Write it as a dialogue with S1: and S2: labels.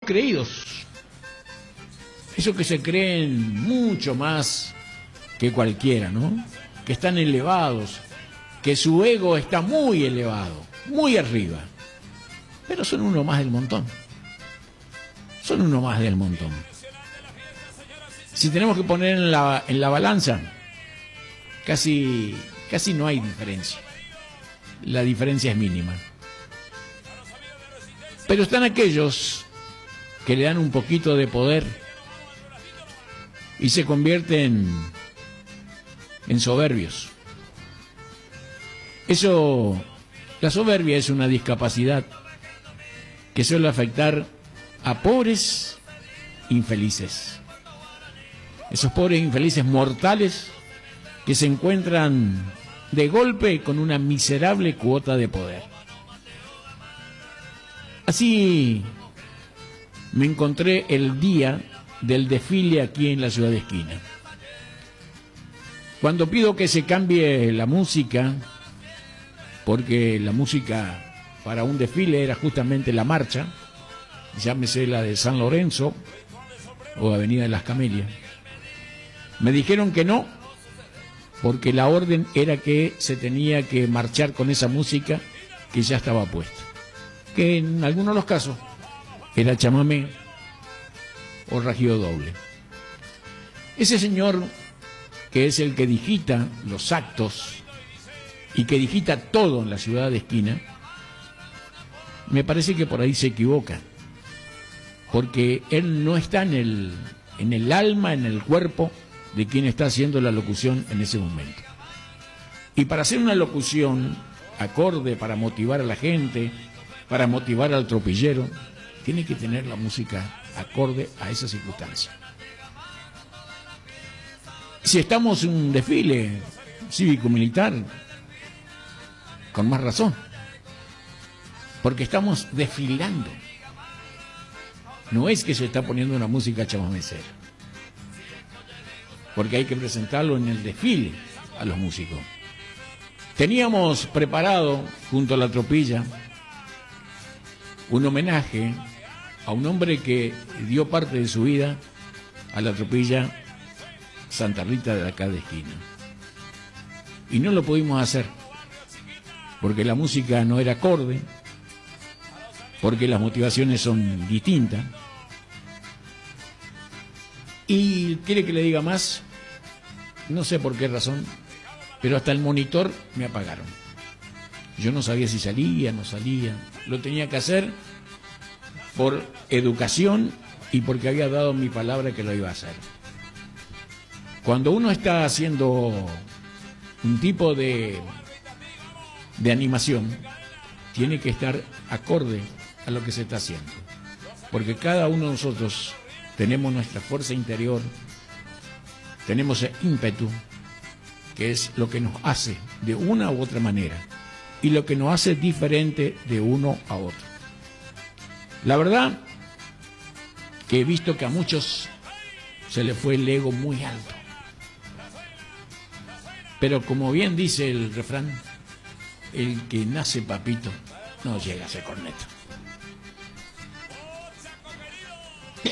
S1: creídos, esos que se creen mucho más que cualquiera, ¿no? Que están elevados, que su ego está muy elevado, muy arriba, pero son uno más del montón. Son uno más del montón. Si tenemos que poner en la balanza, casi no hay diferencia. La diferencia es mínima. Pero están aquellos que le dan un poquito de poder y se convierten en soberbios. La soberbia es una discapacidad que suele afectar a pobres infelices. Esos pobres infelices mortales que se encuentran de golpe con una miserable cuota de poder. Así me encontré el día del desfile aquí en la ciudad de Esquina. Cuando pido que se cambie la música, porque la música para un desfile era justamente la marcha, llámese la de San Lorenzo o Avenida de las Camelias, me dijeron que no, porque la orden era que se tenía que marchar con esa música que ya estaba puesta, que en algunos de los casos era chamamé o rajío doble. Ese señor, que es el que digita los actos y que digita todo en la ciudad de Esquina, me parece que por ahí se equivoca, porque él no está en el alma, en el cuerpo de quien está haciendo la locución en ese momento. Y para hacer una locución acorde, para motivar a la gente, para motivar al tropillero, tiene que tener la música acorde a esa circunstancia. Si estamos en un desfile cívico-militar, con más razón, porque estamos desfilando. No es que se está poniendo una música chamamecera, porque hay que presentarlo en el desfile a los músicos. Teníamos preparado, junto a la tropilla, un homenaje a un hombre que dio parte de su vida a la tropilla Santa Rita de acá de Esquina. Y no lo pudimos hacer, porque la música no era acorde, porque las motivaciones son distintas. Y quiere que le diga más, no sé por qué razón, pero hasta el monitor me apagaron. Yo no sabía si salía, no salía. Lo tenía que hacer por educación y porque había dado mi palabra que lo iba a hacer. Cuando uno está haciendo un tipo de animación, tiene que estar acorde a lo que se está haciendo, porque cada uno de nosotros tenemos nuestra fuerza interior, tenemos el ímpetu, que es lo que nos hace de una u otra manera y lo que nos hace diferente de uno a otro. La verdad que he visto que a muchos se les fue el ego muy alto, pero como bien dice el refrán, el que nace papito no llega a ser corneto.